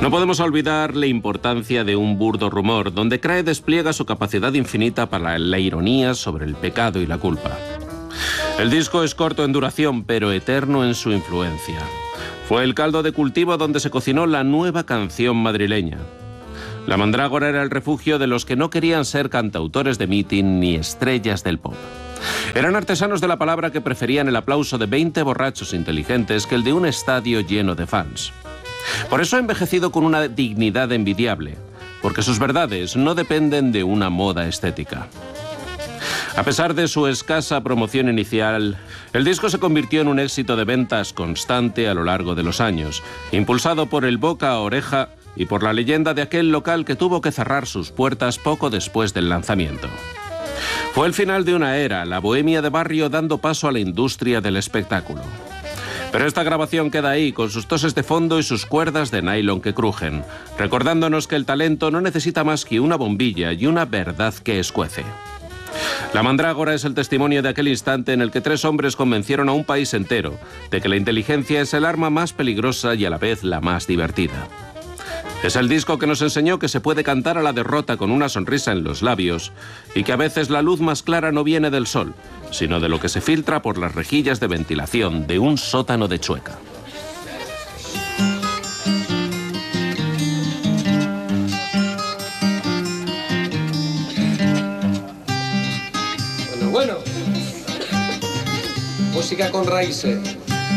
No podemos olvidar la importancia de Un burdo rumor, donde Crae despliega su capacidad infinita para la ironía sobre el pecado y la culpa. El disco es corto en duración, pero eterno en su influencia. Fue el caldo de cultivo donde se cocinó la nueva canción madrileña. La Mandrágora era el refugio de los que no querían ser cantautores de mitin ni estrellas del pop. Eran artesanos de la palabra que preferían el aplauso de 20 borrachos inteligentes que el de un estadio lleno de fans. Por eso ha envejecido con una dignidad envidiable, porque sus verdades no dependen de una moda estética. A pesar de su escasa promoción inicial, el disco se convirtió en un éxito de ventas constante a lo largo de los años, impulsado por el boca a oreja y por la leyenda de aquel local que tuvo que cerrar sus puertas poco después del lanzamiento. Fue el final de una era, la bohemia de barrio dando paso a la industria del espectáculo. Pero esta grabación queda ahí, con sus toses de fondo y sus cuerdas de nylon que crujen, recordándonos que el talento no necesita más que una bombilla y una verdad que escuece. La Mandrágora es el testimonio de aquel instante en el que 3 hombres convencieron a un país entero de que la inteligencia es el arma más peligrosa y a la vez la más divertida. Es el disco que nos enseñó que se puede cantar a la derrota con una sonrisa en los labios y que a veces la luz más clara no viene del sol, sino de lo que se filtra por las rejillas de ventilación de un sótano de Chueca. Bueno. Música con raíces.